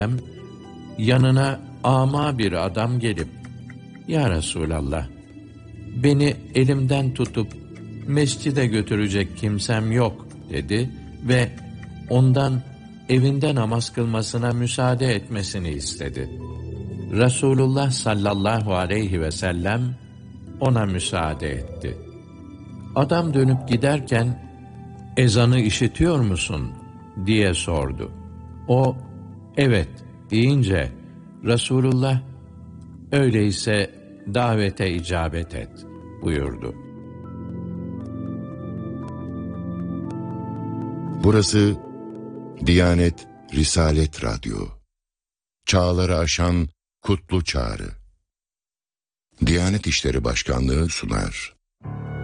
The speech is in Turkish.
yanına ama bir adam gelip, "Ya Resulallah, beni elimden tutup mescide götürecek kimsem yok," dedi ve ondan evinde namaz kılmasına müsaade etmesini istedi. Resulullah sallallahu aleyhi ve sellem ona müsaade etti. Adam dönüp giderken, "Ezanı işitiyor musun?" diye sordu. O, "Evet," deyince Resulullah, "Öyleyse davete icabet et," buyurdu. Burası Diyanet Risalet Radyo. Çağları aşan kutlu çağrı. Diyanet İşleri Başkanlığı sunar.